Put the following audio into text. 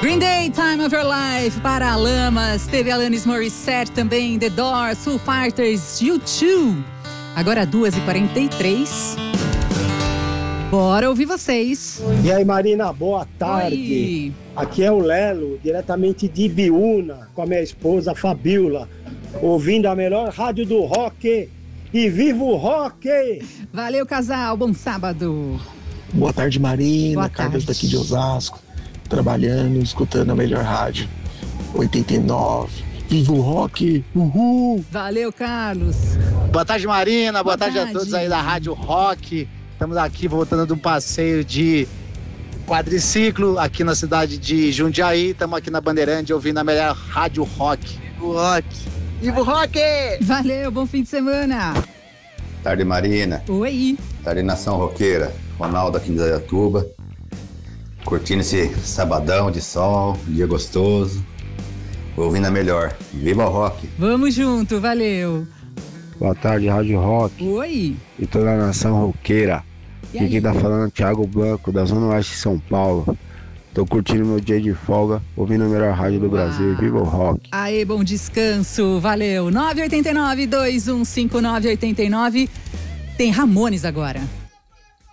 Green Day, Time of Your Life, Paralamas, teve Alanis Morissette também, The Doors, Foo Fighters, U2. Agora 2h43. Bora ouvir vocês. E aí, Marina, boa tarde. Oi. Aqui é o Lelo, diretamente de Ibiúna, com a minha esposa Fabiola, ouvindo a melhor rádio do rock. E viva o rock! Valeu, casal, bom sábado. Boa tarde, Marina. Boa Carlos tarde. daqui de Osasco, trabalhando, escutando a melhor rádio, 89. Viva o rock! Uhul! Valeu, Carlos. Boa tarde, Marina. Boa tarde a tarde. todos aí da Rádio Rock. Estamos aqui voltando de um passeio de quadriciclo aqui na cidade de Jundiaí. Estamos aqui na Bandeirante ouvindo a melhor Rádio Rock. Viva o rock! Viva o rock! Valeu, bom fim de semana. Tarde, Marina. Oi. Tarde, Nação Roqueira. Ronaldo aqui em Indaiatuba. Curtindo esse sabadão de sol, um dia gostoso. Ouvindo a melhor. Viva o rock! Vamos junto, valeu. Boa tarde, Rádio Rock Oi. e toda a nação roqueira. E Aqui aí? quem tá falando é Thiago Blanco, da Zona Oeste de São Paulo. Tô curtindo meu dia de folga, ouvindo a melhor rádio do Brasil. Viva o rock! Aê, bom descanso, valeu. 989-215989. Tem Ramones agora.